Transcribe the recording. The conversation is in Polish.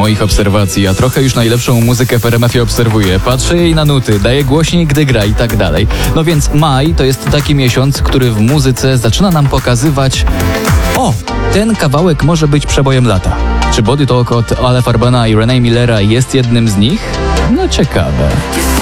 moich obserwacji, a trochę już najlepszą muzykę w RMF-ie obserwuję. Patrzę jej na nuty, daję głośniej, gdy gra i tak dalej. No więc maj to jest taki miesiąc, który w muzyce zaczyna nam pokazywać: o, ten kawałek może być przebojem lata. Czy Body Talk od Ale Farbana i Renee Millera jest jednym z nich? No ciekawe.